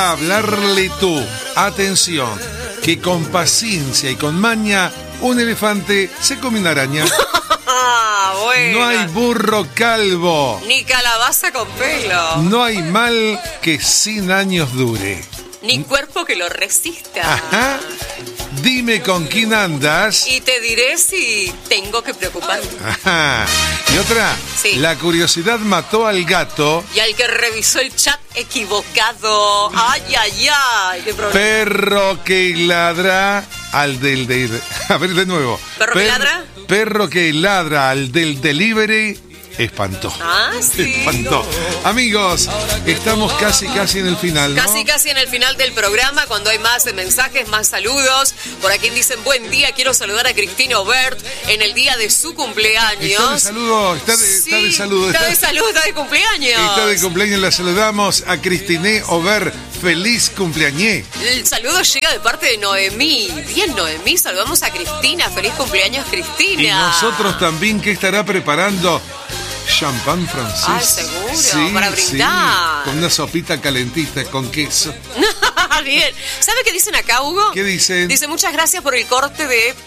Hablarle tú. Atención, que con paciencia y con maña, un elefante se come una araña. Bueno. No hay burro calvo. Ni calabaza con pelo. No hay mal que 100 años dure. Ni cuerpo que lo resista. Ajá. Dime con quién andas. Y te diré si tengo que preocuparme. Ajá. Y otra, Sí. La curiosidad mató al gato. Y al que revisó el chat equivocado. Ay, ay, ay. Qué problema. Perro que ladra al del... A ver, de nuevo. ¿Perro que ladra? Perro que ladra al del delivery. Espantó. Ah, sí. Espantó. Amigos, estamos casi en el final, ¿no? Casi en el final del programa, cuando hay más mensajes, más saludos. Por aquí dicen, buen día, quiero saludar a Cristina Obert en el día de su cumpleaños. Está de saludo, está de saludo. Está de cumpleaños. Está de cumpleaños, la saludamos a Cristiné Obert. Feliz cumpleañés. El saludo llega de parte de Noemí. Bien, Noemí, saludamos a Cristina. Feliz cumpleaños, Cristina. Y nosotros también, ¿qué estará preparando? Champán francés. Ah, seguro, para brindar. Sí, con una sopita calentita con queso. Bien. ¿Sabe qué dicen acá, Hugo? ¿Qué dicen? Dice, muchas gracias por el corte de